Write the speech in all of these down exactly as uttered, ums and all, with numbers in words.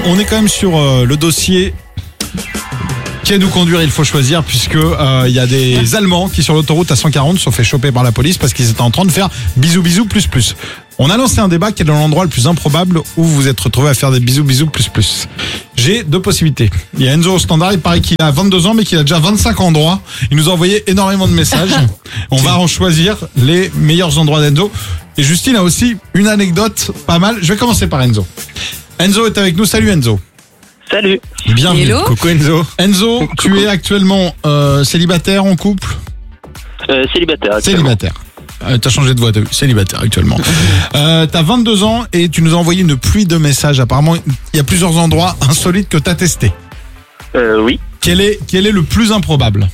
on est quand même sur euh, le dossier qui à nous conduire, il faut choisir, puisque il euh, y a des Allemands qui sur l'autoroute à cent quarante se sont fait choper par la police parce qu'ils étaient en train de faire bisous bisous plus plus. On a lancé un débat qui est dans l'endroit le plus improbable où vous vous êtes retrouvé à faire des bisous bisous plus plus. J'ai deux possibilités. Il y a Enzo au standard, il paraît qu'il a vingt-deux ans mais qu'il a déjà vingt-cinq endroits. Il nous a envoyé énormément de messages. On va en choisir les meilleurs endroits d'Enzo. Et Justine a aussi une anecdote pas mal. Je vais commencer par Enzo. Enzo est avec nous. Salut Enzo. Salut. Bienvenue. Hello. Coucou Enzo. Enzo, Coucou. tu es actuellement euh, célibataire, en couple? Euh, célibataire. actuellement. Célibataire. Euh, t'as changé de voix, t'as vu? Célibataire actuellement. Euh, t'as vingt-deux ans et tu nous as envoyé une pluie de messages. Apparemment, il y a plusieurs endroits insolites que t'as testés. Euh, oui. Quel est, quel est le plus improbable?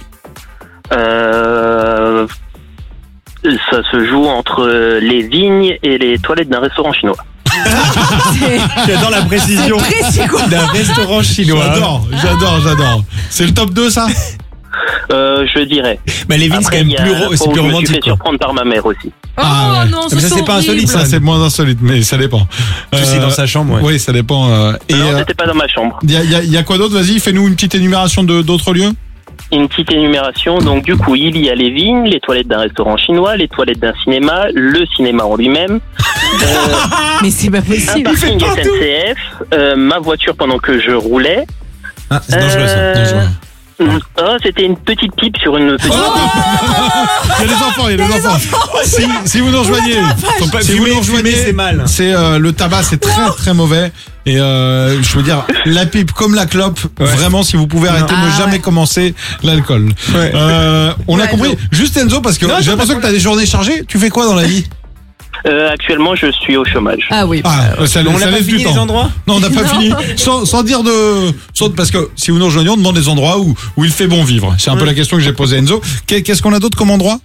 Euh, ça se joue entre les vignes et les toilettes d'un restaurant chinois. J'adore la précision Précis quoi. d'un restaurant chinois. J'adore, j'adore, j'adore. C'est le top deux, ça? Euh, je dirais. Bah, les vignes, c'est Après, quand même il y a plus, un ro- fois c'est où plus je me suis romantique. fait quoi. surprendre par ma mère aussi. Oh Ah, ouais. non, Mais ça ça, c'est pas insolite, Ça, c'est moins insolite, mais ça dépend. Tout c'est dans sa chambre, ouais. Oui, ça dépend. euh, et non, euh, c'était pas dans ma chambre. il y, a, il y a- il y a quoi d'autre? Vas-y, fais-nous une petite énumération de, d'autres lieux. Une petite énumération. Donc, du coup, il y a les vignes, les toilettes d'un restaurant chinois, les toilettes d'un cinéma, le cinéma en lui-même, euh, Mais c'est pas un possible. parking S N C F, euh, ma voiture pendant que je roulais. Ah, c'est dangereux ça. Euh, Dangereux. Oh, c'était une petite pipe sur une petite. Il y a des enfants, il y a des enfants. Si, si vous nous rejoignez, Faut pas si vous fumer, nous rejoignez, fumer, c'est mal. c'est euh, le tabac, c'est très très mauvais. Et euh, je veux dire, la pipe comme la clope, Ouais. vraiment, si vous pouvez arrêter, Ah, ne jamais ouais. commencer l'alcool. Ouais. Euh, on a Ouais, compris. Enzo. Juste Enzo, parce que Non, j'ai non, l'impression pas que t'as des journées chargées. Tu fais quoi dans la vie? Euh, actuellement, je suis au chômage. Ah oui. Ah, ça, On ça n'a pas laisse du fini les temps. endroits. Non, on n'a pas Non. fini. Sans, sans dire de, sans- parce que si vous nous rejoignez, on demande des endroits où, où il fait bon vivre. C'est un peu la question que j'ai posée à Enzo. Qu'est- Qu'est-ce qu'on a d'autre comme endroit?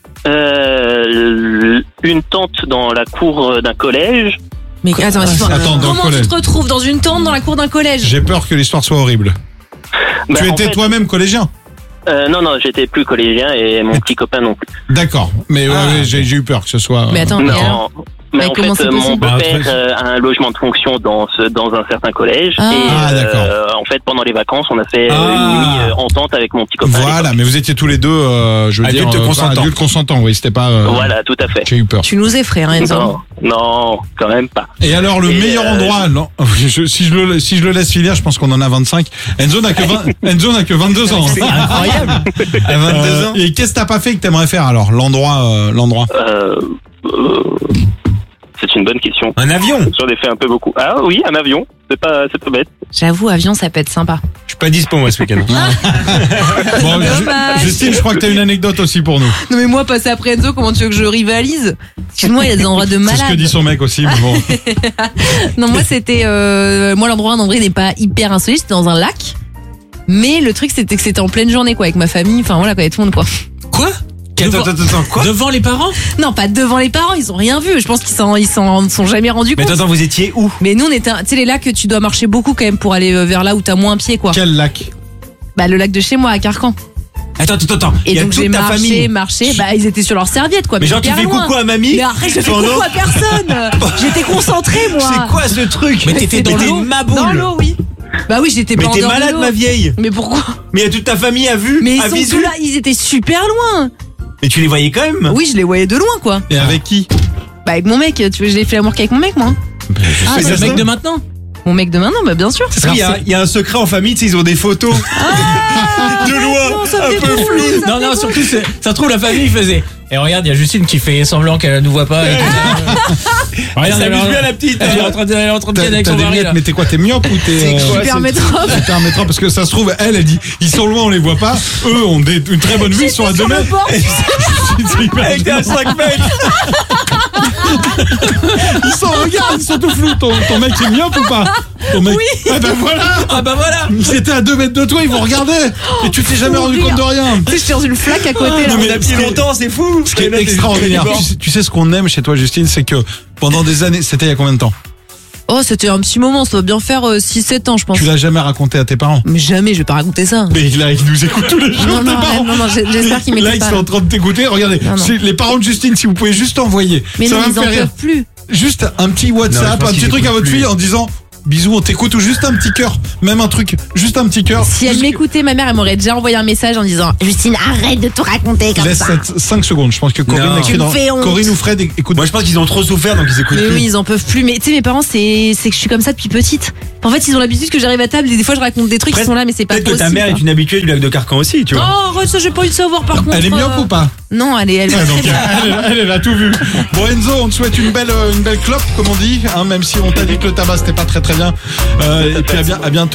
Euh, une tente dans la cour d'un collège. Mais attends, excuse-moi. Attends, dans le Comment collège. tu te retrouves dans une tente dans la cour d'un collège? J'ai peur que l'histoire soit horrible. Bah, tu en étais fait, toi-même collégien? euh, Non, non, j'étais plus collégien et mon petit copain non plus. D'accord. Mais ouais, Ah. ouais, j'ai j'ai eu peur que ce soit. Mais attends, mais alors Non. Mais Mais en comment fait, c'est euh, mon possible Bah, beau-père après- euh, a un logement de fonction dans, ce, dans un certain collège. Ah. Et Ah, d'accord. euh, en fait, pendant les vacances, on a fait euh, Ah. une nuit euh, en tente avec mon petit copain. à Voilà, l'époque. mais vous étiez tous les deux, euh, je veux Adultes dire, euh, consentants. adultes consentants, oui, c'était pas. euh, Voilà, tout à fait. J'ai eu peur. tu nous effraies, hein, Enzo. Non, non, quand même pas. Et alors, le Et, meilleur euh, endroit, non, je- si, je le, si je le laisse finir, je pense qu'on en a vingt-cinq. Enzo n'a que, vingt Enzo n'a que vingt-deux ans. C'est incroyable. À vingt-deux ans. Euh, et qu'est-ce que t'as pas fait que t'aimerais faire alors? L'endroit, euh, l'endroit. Euh, euh, c'est une bonne question. Un avion. J'en ai fait un peu beaucoup. Ah oui, un avion. C'est pas, c'est pas bête. J'avoue, avion, ça peut être sympa. Je suis pas dispo moi ce week-end. Bon, Ju- Dommage. Justine, je crois que t'as une anecdote aussi pour nous. Non mais moi, passer après Enzo, comment tu veux que je rivalise? Excuse-moi, il y a des endroits de C'est malade. ce que dit son mec aussi, mais bon. Non, moi c'était euh, moi l'endroit en vrai n'est pas hyper insolite, c'était dans un lac. Mais le truc c'était que c'était en pleine journée quoi, avec ma famille, enfin voilà, quoi, avec tout le monde quoi. Quoi? Attends, attends, attends, quoi? Devant les parents? Non, pas devant les parents, ils ont rien vu. Je pense qu'ils s'en ils s'en sont jamais rendus Mais compte. attends, vous étiez où? Mais nous on était, tu sais les lacs, tu dois marcher beaucoup quand même pour aller euh, vers là où t'as moins pied quoi. Quel lac? Bah le lac de chez moi à Carcan. Attends, attends, attends. Il Et y a donc toute j'ai ta marché, famille. marché, bah ils étaient sur leur serviette quoi. Mais genre tu hyper fais loin. coucou à mamie? Mais arrête, je fais pendant- coucou à personne. J'étais concentrée moi. C'est quoi ce truc? Mais t'étais C'est dans t'étais l'eau. une maboule. Dans l'eau, oui. Bah oui, j'étais Mais pas en t'es dehors de malade l'eau. ma vieille. Mais pourquoi? Mais il y a toute ta famille à vue, Mais ils à sont visu. tous là, ils étaient super loin. Et tu les voyais quand même? Oui, je les voyais de loin quoi. Et avec qui? Bah avec mon mec, tu veux, je l'ai fait l'amour qu'avec mon mec moi. Ben, je Ah, sais c'est pas le ça. mec de maintenant. Mon mec de maintenant, bah bien sûr. Parce qu'il y, a- il y a un secret en famille, tu sais, ils ont des photos. Ah, De loin, non, ça un fait peu drôle, flou. ça Non, fait non, drôle. surtout, c'est- ça se trouve, la famille faisait. Et regarde, il y a Justine qui fait semblant qu'elle nous voit pas. Et tout ça. Elle Regarde, elle, s'amuse est en- bien la petite. elle est en train de, elle est en train de T'as ken avec t'as son des mari. miettes, là. mais t'es quoi? T'es myope ou t'es. C'est euh, quoi, Super c'est- métrophe. T'es un métro parce que ça se trouve, elle, elle dit, ils sont loin, on les voit pas. Eux ont des, une très bonne vue, ils sont à deux Sur le mètres. bord. C'est hyper Avec un gênant. cinq mètres. Ils sont, regarde, ils sont tout flous. Ton, ton mec est myope ou pas? Ton mec. Oui. Ah ben voilà! Ah bah voilà! Ils étaient à deux mètres de toi, ils vont regarder. Et tu t'es jamais faut rendu rire. compte de rien. Tu sais, j'étais dans une flaque à côté là. Non mais depuis longtemps, c'est fou. Ce qui est extraordinaire. Tu sais, tu sais ce qu'on aime chez toi, Justine, c'est que pendant des années, c'était il y a combien de temps? Oh, c'était un petit moment, ça doit bien faire six sept ans je pense. Tu l'as jamais raconté à tes parents? Mais jamais, je vais pas raconter ça. Mais là, ils nous écoutent tous les jours, Non, tes non, parents. non, non, j'espère qu'ils Là, m'écoutent ils pas. sont en train de t'écouter. Regardez, Non, non. c'est les parents de Justine, si vous pouvez juste envoyer. Mais ça non, va me ils en faire rire. peuvent plus. Juste un petit Non, je WhatsApp, pense un petit qu'ils truc à écoutent votre plus. fille en disant bisous, on t'écoute, ou juste un petit cœur, même un truc, juste un petit cœur. Si elle Juste- m'écoutait, ma mère, elle m'aurait déjà envoyé un message en disant Justine, arrête de tout raconter comme Laisse ça. cinq secondes, je pense que Corinne Non. a écrit Tu me dans... fais honte. Corinne ou Fred, écoute. Moi, je pense qu'ils ont trop souffert, donc ils écoutent Mais plus. oui, ils en peuvent plus. Mais tu sais, mes parents, c'est c'est que je suis comme ça depuis petite. En fait, ils ont l'habitude que j'arrive à table et des fois, je raconte des trucs qui Presque- sont là, mais c'est pas Peut-être que possible. ta mère est une habituée du lac de Carcan aussi, tu vois. Oh, arrête, ça, j'ai pas envie de savoir par contre. Elle est myope euh, ou pas? Non, elle est. Elle... Ouais, donc, elle, elle, elle a tout vu. Bon, Enzo, on te souhaite une belle, euh, une belle clope, comme on dit, hein, même si on t'a dit que le tabac c'était pas très très bien. Euh, et puis à, bien, à bientôt.